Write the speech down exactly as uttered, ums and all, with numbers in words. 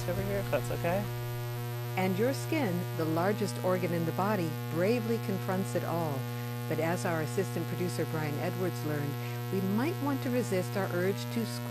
over here, if that's okay. And your skin, the largest organ in the body, bravely confronts it all. But as our assistant producer Brian Edwards learned, we might want to resist our urge to